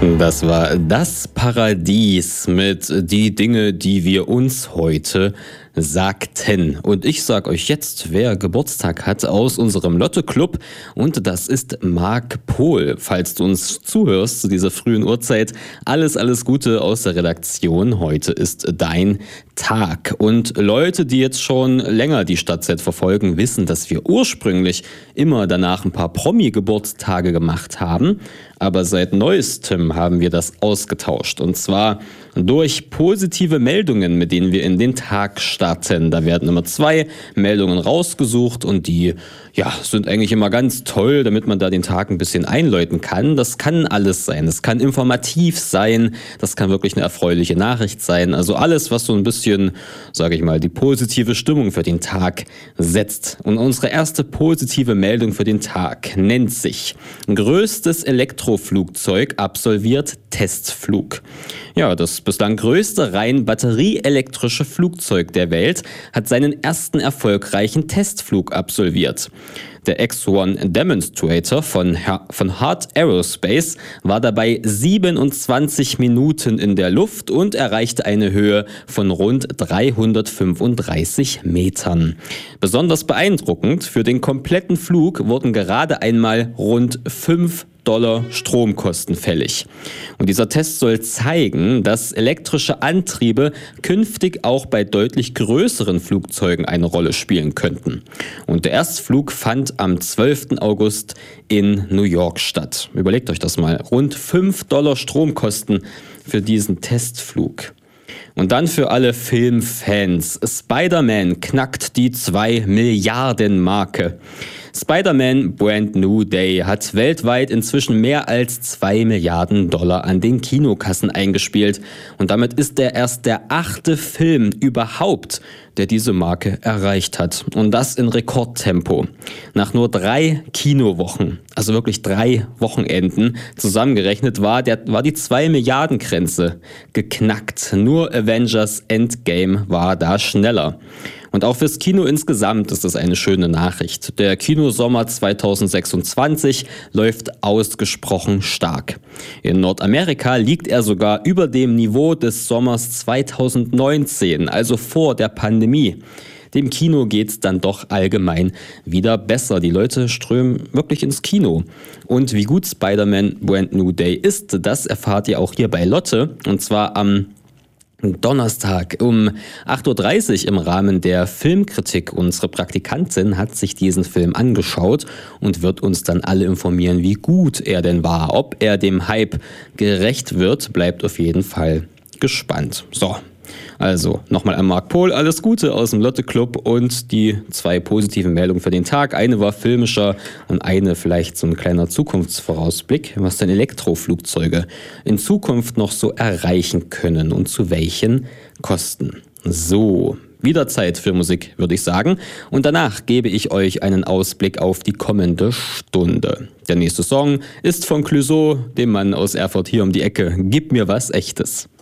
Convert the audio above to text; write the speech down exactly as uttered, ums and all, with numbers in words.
Das war das Paradies mit die Dinge, die wir uns heute sagten. Und ich sag euch jetzt, wer Geburtstag hat aus unserem Lotte-Club. Und das ist Marc Pohl. Falls du uns zuhörst zu dieser frühen Uhrzeit, alles, alles Gute aus der Redaktion. Heute ist dein Tag. Und Leute, die jetzt schon länger die Stadtzeit verfolgen, wissen, dass wir ursprünglich immer danach ein paar Promi-Geburtstage gemacht haben. Aber seit Neuestem haben wir das ausgetauscht. Und zwar durch positive Meldungen, mit denen wir in den Tag starten. Da werden immer zwei Meldungen rausgesucht und die ja, sind eigentlich immer ganz toll, damit man da den Tag ein bisschen einläuten kann. Das kann alles sein. Das kann informativ sein. Das kann wirklich eine erfreuliche Nachricht sein. Also alles, was so ein bisschen, sage ich mal, die positive Stimmung für den Tag setzt. Und unsere erste positive Meldung für den Tag nennt sich: Größtes Elektroflugzeug absolviert Testflug. Ja, das bislang größte rein batterieelektrische Flugzeug der Welt hat seinen ersten erfolgreichen Testflug absolviert. Der X eins Demonstrator von, von Heart Aerospace war dabei siebenundzwanzig Minuten in der Luft und erreichte eine Höhe von rund dreihundertfünfunddreißig Metern. Besonders beeindruckend, für den kompletten Flug wurden gerade einmal rund fünf Dollar Stromkosten fällig. Und dieser Test soll zeigen, dass elektrische Antriebe künftig auch bei deutlich größeren Flugzeugen eine Rolle spielen könnten. Und der Erstflug fand am zwölften August in New York statt. Überlegt euch das mal. Rund fünf Dollar Stromkosten für diesen Testflug. Und dann für alle Filmfans: Spider-Man knackt die zwei Milliarden Marke. Spider-Man Brand New Day hat weltweit inzwischen mehr als zwei Milliarden Dollar an den Kinokassen eingespielt. Und damit ist er erst der achte Film überhaupt, der diese Marke erreicht hat. Und das in Rekordtempo. Nach nur drei Kinowochen, also wirklich drei Wochenenden, zusammengerechnet war, der, war die zwei Milliarden Grenze geknackt. Nur Avengers Endgame war da schneller. Und auch fürs Kino insgesamt ist das eine schöne Nachricht. Der Kinosommer zweitausendsechsundzwanzig läuft ausgesprochen stark. In Nordamerika liegt er sogar über dem Niveau des Sommers zweitausendneunzehn, also vor der Pandemie. Dem Kino geht's dann doch allgemein wieder besser. Die Leute strömen wirklich ins Kino. Und wie gut Spider-Man Brand New Day ist, das erfahrt ihr auch hier bei Lotte. Und zwar am Donnerstag um acht Uhr dreißig im Rahmen der Filmkritik. Unsere Praktikantin hat sich diesen Film angeschaut und wird uns dann alle informieren, wie gut er denn war. Ob er dem Hype gerecht wird, bleibt auf jeden Fall gespannt. So, also nochmal an Marc Pohl alles Gute aus dem Lotte-Club und die zwei positiven Meldungen für den Tag. Eine war filmischer und eine vielleicht so ein kleiner Zukunftsvorausblick, was denn Elektroflugzeuge in Zukunft noch so erreichen können und zu welchen Kosten. So, wieder Zeit für Musik, würde ich sagen. Und danach gebe ich euch einen Ausblick auf die kommende Stunde. Der nächste Song ist von Clouseau, dem Mann aus Erfurt hier um die Ecke. Gib mir was Echtes.